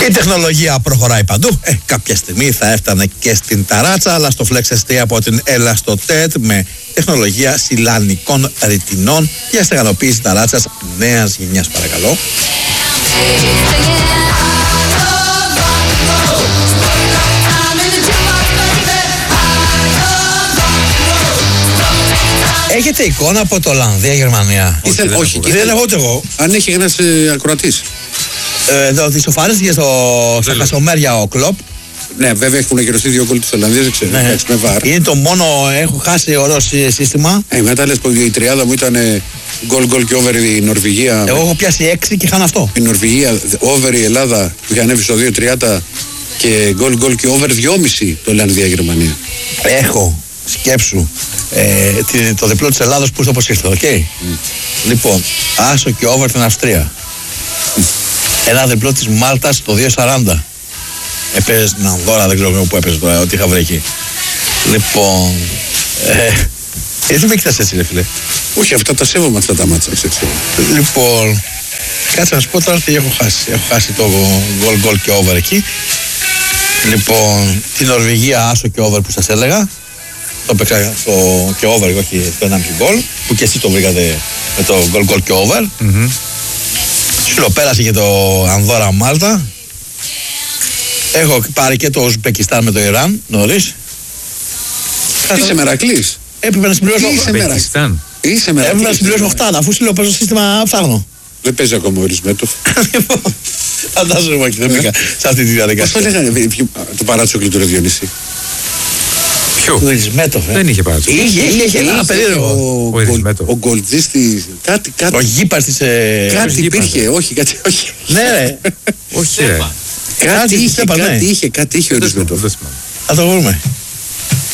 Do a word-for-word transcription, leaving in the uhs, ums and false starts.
Η τεχνολογία προχωράει παντού. Ε, κάποια στιγμή θα έφτανε και στην ταράτσα, αλλά στο Flex ες τι από την Elastotet με τεχνολογία σιλανικών ρητινών για στεγανοποίηση ταράτσας νέας γενιάς, παρακαλώ. Έχετε εικόνα από το Ολλανδία-Γερμανία? Όχι, δεν, όχι, δεν έχω ούτε εγώ. Αν έχει ένας ε, ακροατής. Ε, ότι σοφαρίστηκε στο, στα Χασομέρια ο Κλοπ. Ναι, βέβαια έχουν ακυρωθεί δύο γκολ της Ολλανδίας, δεν ξέρω. Ναι. Με βαρ. Είναι το μόνο, έχω χάσει ωραίο σύστημα. Ε, μετά λες που η τριάδα μου ήταν γκολ γκολ και over η Νορβηγία. Εγώ έχω πιάσει έξι και χάνω αυτό. Η Νορβηγία, over η Ελλάδα που είχε ανέβει στο δύο τριάντα και γκολ γκολ και over δυόμισι το Ολλανδία-Γερμανία. Έχω, σκέψου, ε, το διπλό της Ελλάδος που ήρθε όπως ήρθε, οκ. Okay? Mm. Λοιπόν, άσο και over την Αυστρία. Mm. Ένα διπλό της Μάλτας το δύο σαράντα. Έπαιζε στην Ανδόρα, δεν ξέρω πού έπαιζε τώρα, ό,τι είχα βρει εκεί. Λοιπόν, ε, γιατί με κοιτάς έτσι, ρε φίλε? Όχι, αυτά τα σέβομαι, αυτά τα μάτσα, έτσι. Λοιπόν, κάτσε να σου πω τώρα τι έχω χάσει. Έχω χάσει το γκολ γκολ και over εκεί. Λοιπόν, την Νορβηγία άσο και over που σας έλεγα. Το παίξα το και over, όχι το ενάμιση γκολ, που και εσείς το βρήκατε με το γκολ γκολ και over. Mm-hmm. Σιλοπέρασε και το Ανδόρα Μάλτα. Έχω πάρει και το Ουσμπεκιστάν με το Ιράν νωρίς. Είσαι Μερακλής. Έπρεπε να συμπληρώσω Ουσμπεκιστάν. Είσαι Μερακλής. Έπρεπε να συμπληρώσω οχτάδα, αφού Σιλοπέρασε το σύστημα ψάχνω. Δεν παίζει ακόμα ο Ρισμέτοφ. Φαντάζομαι όχι, δεν μπήκα σε αυτή τη διαδικασία. Πώς το λέγανε το παράτσοκλι του Ρεδιονυσή? Ποιο? Ο Ρισμέτοφ. Δεν είχε παράτσοκλι. Είχε, είχε, είχε ένα περίεργο. Ο γκολτζής της. Κάτι, κάτι. Ο γήπας της. Κάτι υπήρχε, όχι, κάτι, όχι. Ναι, ρε. Όχι, ρε. Κάτι είχε, κάτι είχε, κάτι είχε ο Ρισμέτοφ. Θα το βρούμε.